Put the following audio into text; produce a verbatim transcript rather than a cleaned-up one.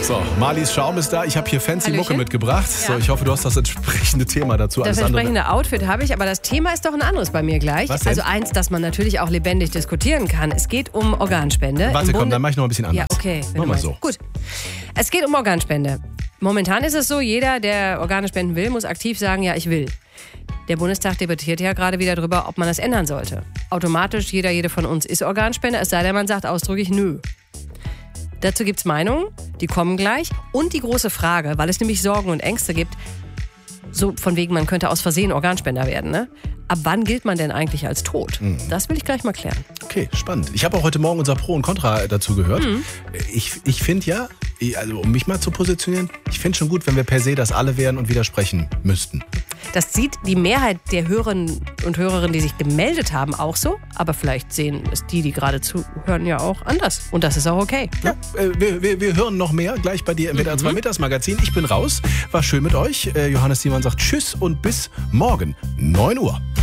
So, Marlies Schaum ist da. Ich habe hier fancy Hallöchen. Mucke mitgebracht. Ja. So, ich hoffe, du hast das entsprechende Thema dazu. Das Alles andere- entsprechende Outfit habe ich, aber das Thema ist doch ein anderes bei mir gleich. Was denn? Also eins, das man natürlich auch lebendig diskutieren kann. Es geht um Organspende. Warte, Im komm, Bunde- dann mach ich noch ein bisschen anders. Ja, okay. wenn Mach du mal meinst. so. Gut. Es geht um Organspende. Momentan ist es so, jeder, der Organe spenden will, muss aktiv sagen, ja, ich will. Der Bundestag debattiert ja gerade wieder darüber, ob man das ändern sollte. Automatisch, jeder, jede von uns ist Organspender, es sei denn, man sagt ausdrücklich nö. Dazu gibt es Meinungen, die kommen gleich. Und die große Frage, weil es nämlich Sorgen und Ängste gibt, so von wegen, man könnte aus Versehen Organspender werden, ne? Ab wann gilt man denn eigentlich als tot? Mhm. Das will ich gleich mal klären. Okay, spannend. Ich habe auch heute Morgen unser Pro und Contra dazu gehört. Mhm. Ich, ich finde ja, also um mich mal zu positionieren, ich finde schon gut, wenn wir per se das alle wären und widersprechen müssten. Das sieht die Mehrheit der Hörerinnen und Hörerinnen, die sich gemeldet haben, auch so. Aber vielleicht sehen es die, die gerade zuhören, ja auch anders. Und das ist auch okay. Ja, äh, wir, wir, wir hören noch mehr gleich bei dir im W D R zwei Mittagsmagazin. Ich bin raus. War schön mit euch. Äh, Johannes Simon sagt Tschüss und bis morgen, neun Uhr.